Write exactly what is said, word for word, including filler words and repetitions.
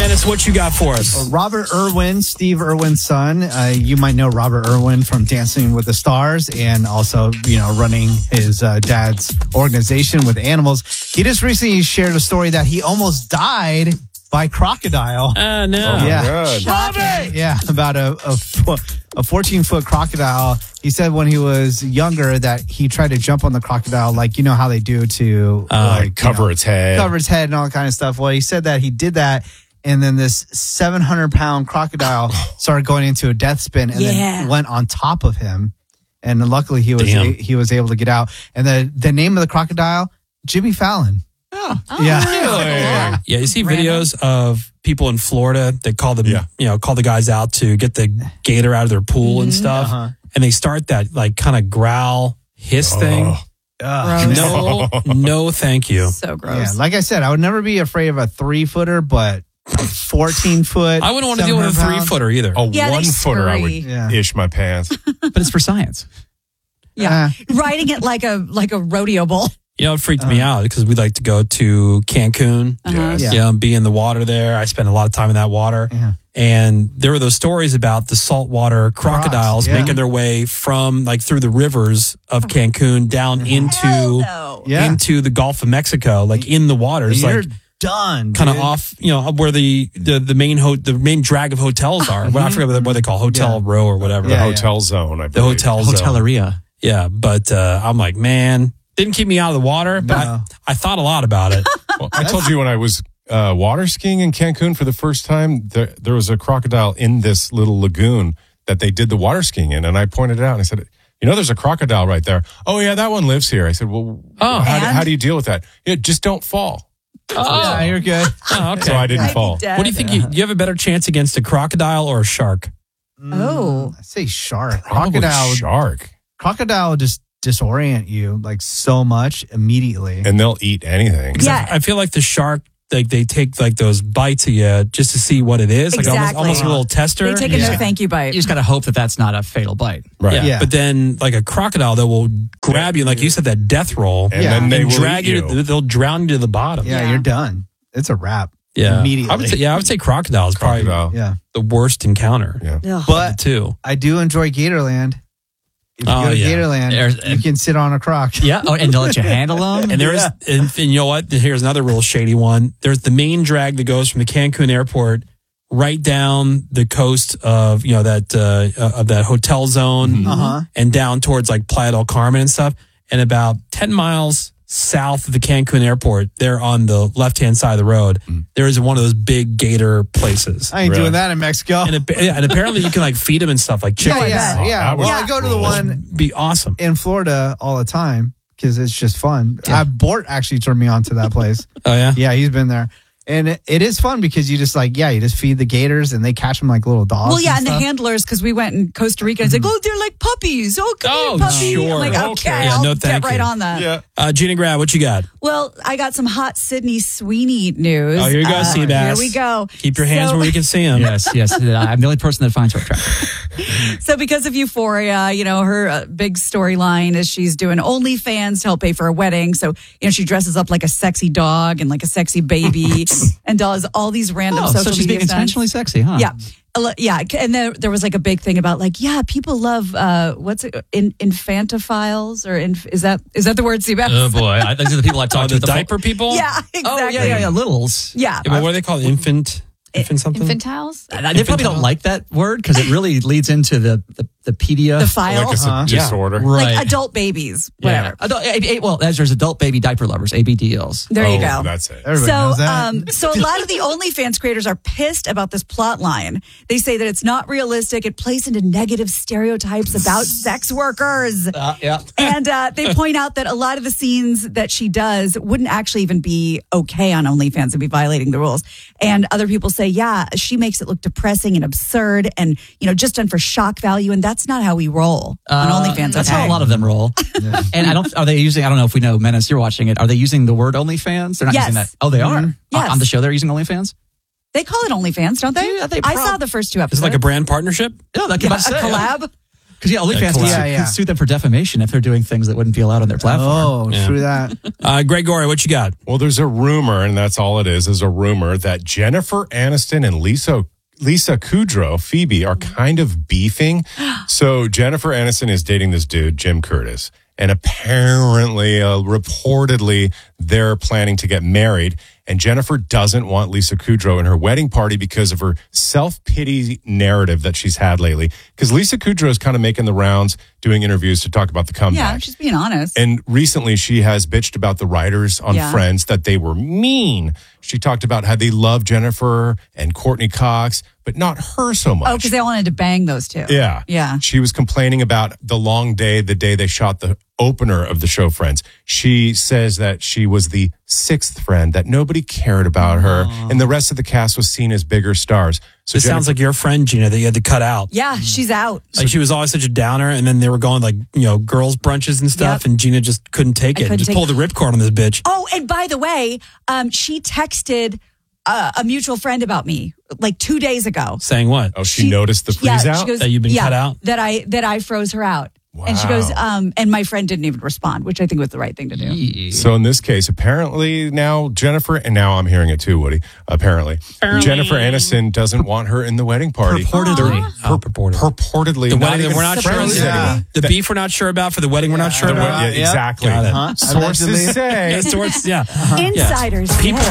Menace, what you got for us? Robert Irwin, Steve Irwin's son. Uh, you might know Robert Irwin from Dancing with the Stars and also, you know, running his uh, dad's organization with animals. He just recently shared a story that he almost died by crocodile. Uh, no. Oh, yeah. God. Yeah, about a, a, fo- a fourteen-foot crocodile. He said when he was younger that he tried to jump on the crocodile, like, you know how they do to Uh, like, cover you know, its head. cover its head and all that kind of stuff. Well, he said that he did that, and then this seven hundred pound crocodile started going into a death spin and Yeah. then went on top of him. And luckily he was Damn. he was able to get out. And the, the name of the crocodile, Jimmy Fallon. Oh, Yeah. Really? Yeah, you see Random. videos of people in Florida that call them, Yeah. you know, call the guys out to get the gator out of their pool and stuff. Uh-huh. And they start that like kind of growl hiss thing. Ugh. No, no, thank you. so gross. Yeah, like I said, I would never be afraid of a three footer, but a fourteen foot. I wouldn't want to deal with a three footer either. A Yeah, they one footer, I would scurry. Yeah. ish my pants. But it's for science. Yeah, riding it like a like a rodeo bull. You know, it freaked me out because we like to go to Cancun, Uh-huh. Yeah. you know, be in the water there. I spent a lot of time in that water. Yeah. And there were those stories about the saltwater crocodiles yeah. making their way from like through the rivers of Cancun down Hell into no. Yeah. into the Gulf of Mexico, like in the waters, You're like done. kind of dude. off, you know, where the the, the main ho- the main drag of hotels are. Well, I forget what they- what they call Hotel Yeah. Row or whatever. The Yeah, hotel zone, I The believe. hotel zone. Hotelleria. Yeah, but uh, I'm like, man, didn't keep me out of the water, but No. I, I thought a lot about it. Well, I told you when I was uh, water skiing in Cancun for the first time, there, there was a crocodile in this little lagoon that they did the water skiing in. And I pointed it out and I said, you know, there's a crocodile right there. Oh, yeah, that one lives here. I said, well, Oh, how, do, and? how do you deal with that? Yeah, just don't fall. Yeah, you're good. Oh, okay. So I didn't I'd be fall. dead. What do you think? You, you have a better chance against a crocodile or a shark? Oh. I say shark. Probably Crocodile. shark. Crocodile would just disorient you like so much immediately. And they'll eat anything. Yeah. I feel like the shark, like they take like those bites of you just to see what it is, like almost, Exactly. almost a little tester. They take a Yeah. no thank you You bite. just got to hope that that's not a fatal bite. Right. Yeah. Yeah. But then, like a crocodile, that will grab you, like you said, that death roll, And Yeah. then they and will drag eat you. you. They'll drown you to the bottom. yeah, Yeah. you're done. It's a wrap. Yeah. Immediately. I would say, yeah, I would say crocodile is probably Crocodile. Yeah. the worst encounter. Yeah. Ugh. But Too. I do enjoy Gatorland. If you Oh, go to yeah. Gatorland, There's- you can sit on a croc. Yeah. Oh, and they'll let you handle them. And there is, and, and you know what? Here's another real shady one. There's the main drag that goes from the Cancun airport right down the coast of, you know, that, uh, uh, of that hotel zone Uh-huh. and down towards like Playa del Carmen and stuff. And about ten miles south of the Cancun airport, there on the left-hand side of the road, there is one of those big gator places. I ain't Really? doing that in Mexico. And, it, yeah, and apparently you can like feed them and stuff like chicken. yeah, yeah, Oh, yeah. that Well, was I go to the cool. one Be awesome. in Florida all the time because it's just fun. I, Bort actually turned me on to that place. Oh, yeah? Yeah, he's been there. And it, it is fun because you just like, yeah, you just feed the gators and they catch them like little dogs. Well, yeah, and the stuff. handlers, because we went in Costa Rica and it's like, oh, they're like puppies. Oh, come Oh, here, puppy. sure. I'm like, okay, Okay. Yeah, I'll no, get thank right you. on that. Yeah. Uh, Gina Grab, what you got? Well, I got some hot Sydney Sweeney news. Oh, here you go, Uh, Seabass. Here we go. Keep your hands So- where we can see them. Yes, yes. I'm the only person that finds her attractive. So because of Euphoria, you know, her uh, big storyline is she's doing OnlyFans to help pay for a wedding. So, you know, she dresses up like a sexy dog and like a sexy baby and does all these random Oh, social so she's media being stunts. intentionally sexy, huh? Yeah. A lo- Yeah. And then there was like a big thing about like, yeah, people love, uh, what's it, in, infantophiles or inf- is that, is that the word, Seabass? Oh boy, I, these are the people I Oh, talk to. the at the diaper people? Yeah, exactly. Oh yeah, yeah, yeah. Littles. Yeah. Yeah, but what do they call it? Infant? Infant something? Infantiles? And They probably don't like that word because it really leads into the the, the pedia. The file. Like a Uh-huh. disorder. right. Like adult babies, whatever. Yeah. Adult, a- a- well, as there's adult baby diaper lovers, A B D Ls. There you Oh, go. That's it. Everybody So, knows that. um, so a lot of the OnlyFans creators are pissed about this plot line. They say that it's not realistic. It plays into negative stereotypes about sex workers. Uh, yeah. And uh, they point out that a lot of the scenes that she does wouldn't actually even be okay on OnlyFans and be violating the rules. And other people say, yeah, she makes it look depressing and absurd and, you know, just done for shock value. And that's not how we roll on Uh, OnlyFans. That's okay? how a lot of them roll. And I don't. Are they using? I don't know if we know, Menace. You're watching it. Are they using the word OnlyFans? They're not Yes. using that. Oh, they are. Mhm. Yes. On- on the show, they're using OnlyFans. They call it OnlyFans, don't they? Yeah, they I prob- saw the first two Is episodes. it like a brand partnership? No, that Yeah, could a collab. Because yeah, OnlyFans collab. could, Yeah, yeah. could sue them for defamation if they're doing things that wouldn't be allowed on their platform. Oh, Yeah. true that. Uh, Gregory, what you got? Well, there's a rumor, and that's all it is, is a rumor that Jennifer Aniston and Lisa Lisa Kudrow, Phoebe, are kind of beefing. So Jennifer Aniston is dating this dude, Jim Curtis. And apparently, uh, reportedly, they're planning to get married. And Jennifer doesn't want Lisa Kudrow in her wedding party because of her self-pity narrative that she's had lately. Because Lisa Kudrow is kind of making the rounds, doing interviews to talk about the comeback. Yeah, she's being honest. And recently she has bitched about the writers on Yeah. Friends that they were mean. She talked about how they love Jennifer and Courtney Cox, but not her so much. Oh, because they wanted to bang those two. Yeah. Yeah. She was complaining about the long day, the day they shot the opener of the show Friends. She says that she was the sixth friend, that nobody cared about her, and the rest of the cast was seen as bigger stars. So This sounds like your friend, Gina, that you had to cut out. Yeah, she's out. Like she was always such a downer, and then they were going like, you know, girls' brunches and stuff, Yep. and Gina just couldn't take I it. And couldn't just take- pulled the ripcord on this bitch. Oh, and by the way, um, she texted uh, a mutual friend about me like two days ago. Saying what? Oh, she, noticed the freeze yeah, out? She goes, That you've been yeah, cut out? That I that I froze her out. And she Wow. goes, um, and my friend didn't even respond, which I think was the right thing to do. So in this case, apparently now Jennifer, and now I'm hearing it too, Woody, apparently, Jennifer Aniston doesn't want her in the wedding party. Purportedly. They're- Oh, purportedly. Purportedly. The not wedding that even we're not sure friends about. anymore. The beef we're not sure about for the wedding we're not sure The wed- about. yeah, Yep. exactly. Got it. Huh? Sources Allegedly. say. Yeah, so it's- yeah. Insiders. People